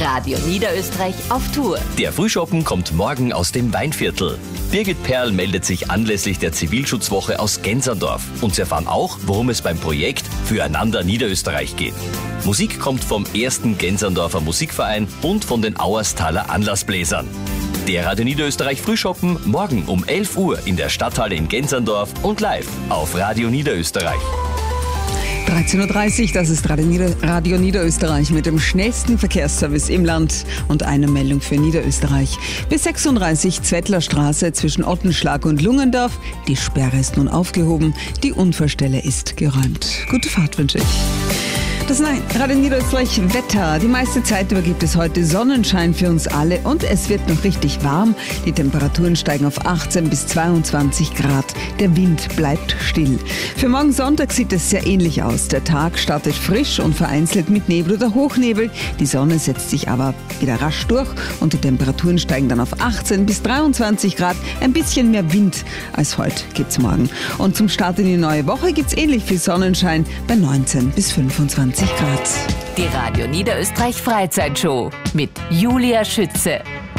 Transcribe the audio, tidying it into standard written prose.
Radio Niederösterreich auf Tour. Der Frühschoppen kommt morgen aus dem Weinviertel. Birgit Perl meldet sich anlässlich der Zivilschutzwoche aus Genserndorf. Und Sie erfahren auch, worum es beim Projekt Füreinander Niederösterreich geht. Musik kommt vom 1. Genserndorfer Musikverein und von den Auerstaler Anlassbläsern. Der Radio Niederösterreich Frühschoppen morgen um 11 Uhr in der Stadthalle in Genserndorf und live auf Radio Niederösterreich. 13.30 Uhr, das ist Radio Niederösterreich mit dem schnellsten Verkehrsservice im Land und eine Meldung für Niederösterreich. Bis 36 Zwettlerstraße zwischen Ottenschlag und Lungendorf. Die Sperre ist nun aufgehoben, die Unfallstelle ist geräumt. Gute Fahrt wünsche ich. Das ist Radio Niederösterreich Wetter. Die meiste Zeit über gibt es heute Sonnenschein für uns alle und es wird noch richtig warm. Die Temperaturen steigen auf 18 bis 22 Grad. Der Wind bleibt still. Für morgen Sonntag sieht es sehr ähnlich aus. Der Tag startet frisch und vereinzelt mit Nebel oder Hochnebel. Die Sonne setzt sich aber wieder rasch durch und die Temperaturen steigen dann auf 18 bis 23 Grad. Ein bisschen mehr Wind als heute gibt's morgen. Und zum Start in die neue Woche gibt's ähnlich viel Sonnenschein bei 19 bis 25 Grad. Die Radio Niederösterreich Freizeitshow mit Julia Schütze.